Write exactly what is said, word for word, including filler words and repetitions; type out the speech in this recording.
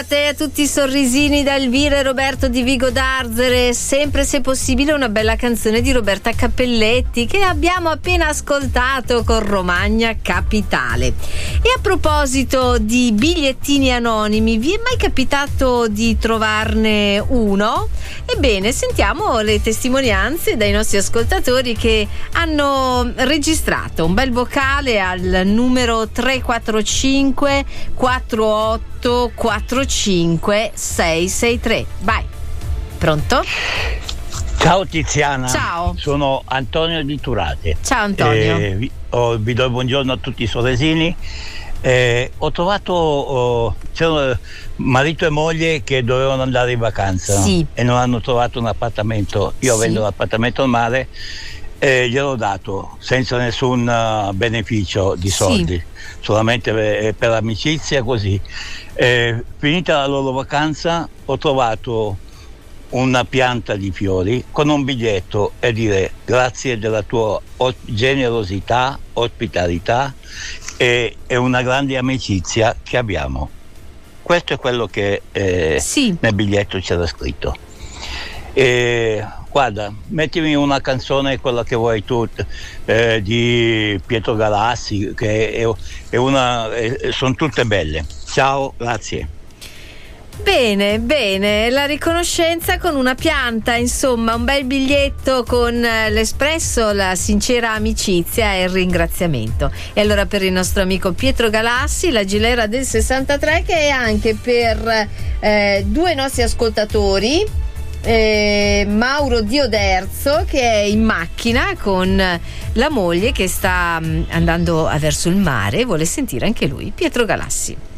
A tutti i sorrisini da Elvira e Roberto di Vigo d'Arzere, sempre se possibile una bella canzone di Roberta Cappelletti che abbiamo appena ascoltato con Romagna Capitale. E a proposito di bigliettini anonimi, vi è mai capitato di trovarne uno? Ebbene, sentiamo le testimonianze dai nostri ascoltatori che hanno registrato un bel vocale al numero tre quattro cinque quattro otto quattro cinque sei sei tre. Vai. Pronto? Ciao Tiziana. Ciao. Sono Antonio di Turate. Ciao Antonio. Eh, vi, oh, vi do il buongiorno a tutti i soresini. Eh, ho trovato oh, c'erano marito e moglie che dovevano andare in vacanza, sì, e non hanno trovato un appartamento. Io sì, avendo l'appartamento al mare eh, gliel'ho dato senza nessun uh, beneficio di soldi, sì, solamente per, per amicizia, così. Eh, finita la loro vacanza ho trovato una pianta di fiori con un biglietto e dire: grazie della tua generosità, ospitalità e, e una grande amicizia che abbiamo. Questo è quello che eh, sì, nel biglietto c'era scritto. E, guarda, mettimi una canzone, quella che vuoi tu, eh, di Pietro Galassi, che è, è una, è, sono tutte belle. Ciao, grazie. Bene, bene, la riconoscenza con una pianta, insomma, un bel biglietto con l'espresso, la sincera amicizia e il ringraziamento. E allora per il nostro amico Pietro Galassi, la Gilera del sessantatré, che è anche per eh, due nostri ascoltatori, eh, Mauro Dioderzo, che è in macchina con la moglie che sta andando verso il mare, vuole sentire anche lui Pietro Galassi.